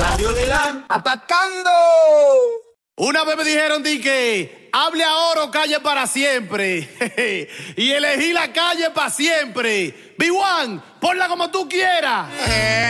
Radio de la ¡Atacando! Una vez me dijeron que hable ahora o calle para siempre. Y elegí la calle para siempre. B1, ponla como tú quieras.